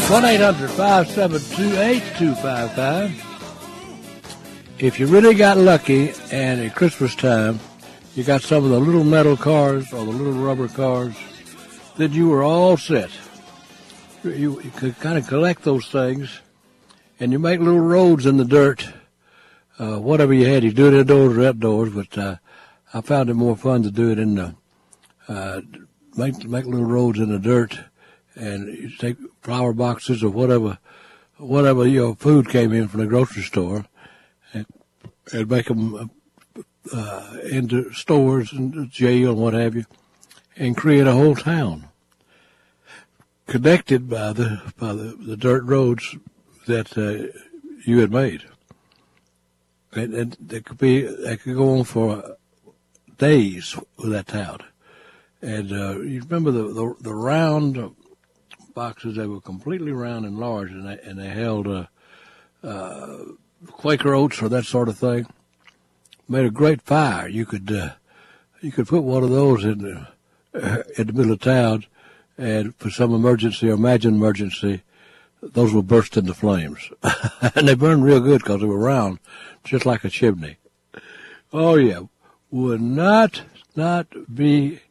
1-800-572-8255. If you really got lucky and at Christmas time you got some of the little metal cars or the little rubber cars, then you were all set. You could kind of collect those things, and you make little roads in the dirt. Whatever you had, you do it indoors or outdoors, but I found it more fun to do it in the make little roads in the dirt, and you take flower boxes or whatever your food came in from the grocery store, and make them into stores and jail and what have you, and create a whole town connected by the dirt roads that you had made. And that could go on for days with that town. And you remember the round boxes? They were completely round and large, and they held Quaker oats or that sort of thing. Made a great fire. You could put one of those in the middle of town, and for some emergency or imagined emergency, those will burst into flames. And they burned real good because they were round, just like a chimney. Oh, yeah. Would not be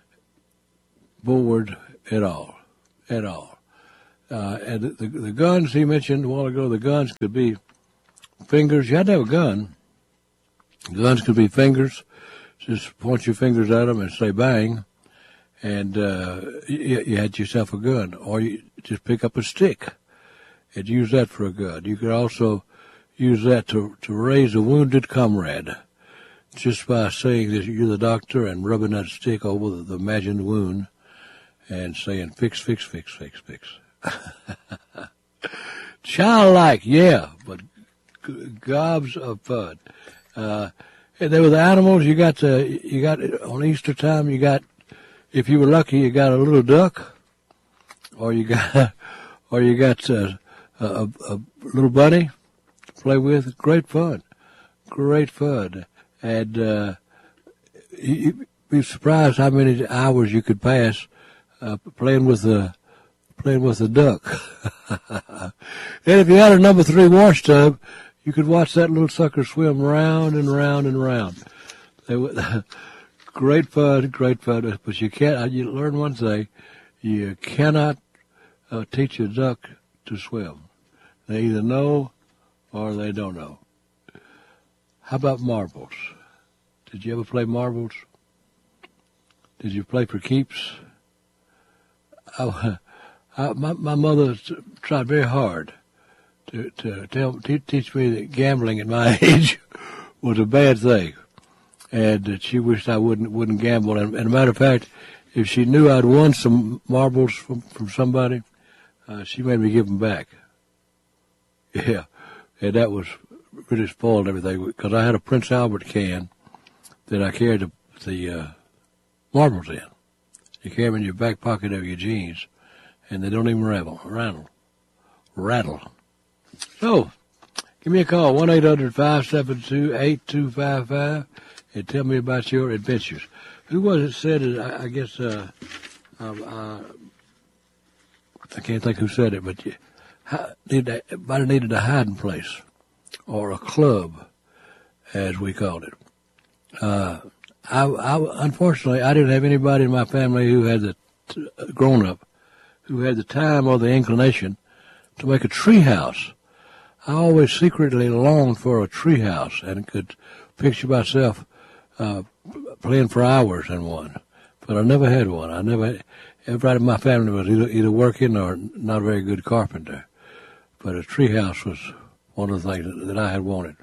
bored at all. At all. And the guns he mentioned a while ago, the guns could be fingers. You had to have a gun. Guns could be fingers. Just point your fingers at them and say bang. And you had yourself a gun. Or you just pick up a stick and use that for a gun. You could also use that to raise a wounded comrade, just by saying that you're the doctor and rubbing that stick over the imagined wound and saying, fix, fix, fix, fix, fix. Childlike, yeah, but gobs of fun. And there were the animals. You got on Easter time, if you were lucky, you got a little duck, or you got a little bunny to play with. Great fun. And you'd be surprised how many hours you could pass playing with the duck. And if you had a number 3 wash tub, you could watch that little sucker swim round and round and round. Great fun. But you learn one thing: you cannot teach a duck to swim. They either know or they don't know. How about marbles? Did you ever play marbles? Did you play for keeps? My mother tried very hard to teach me that gambling at my age was a bad thing, and that she wished I wouldn't gamble. And a matter of fact, if she knew I'd won some marbles from somebody, she made me give them back. Yeah, and that was really spoiled everything, because I had a Prince Albert can that I carried the marbles in. You carry them in your back pocket of your jeans, and they don't even rattle. So, give me a call, 1-800-572-8255, and tell me about your adventures. Who was it said it? I guess, I can't think who said it, but everybody needed a hiding place, or a club, as we called it. Unfortunately, I didn't have anybody in my family who had grown up, who had the time or the inclination to make a tree house. I always secretly longed for a tree house and could picture myself playing for hours in one, but I never had one. Everybody in my family was either working or not a very good carpenter, but a tree house was one of the things that I had wanted.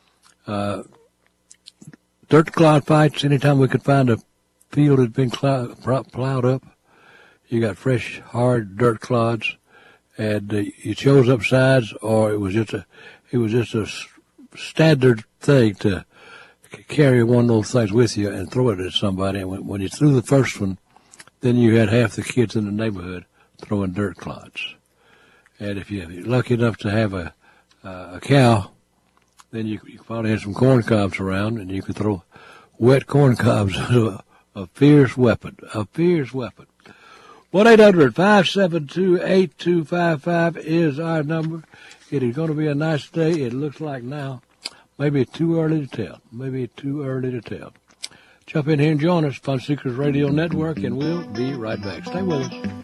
Dirt clod fights, anytime we could find a field that had been plowed up, you got fresh, hard dirt clods, and you chose up sides, or it was just a standard thing to carry one of those things with you and throw it at somebody. And when you threw the first one, then you had half the kids in the neighborhood throwing dirt clods. And if you're lucky enough to have a cow, then you probably had some corn cobs around, and you could throw wet corn cobs. A fierce weapon. 1-800-572-8255 is our number. It is going to be a nice day. It looks like now. Maybe too early to tell. Jump in here and join us, Fun Seekers Radio Network, and we'll be right back. Stay with us.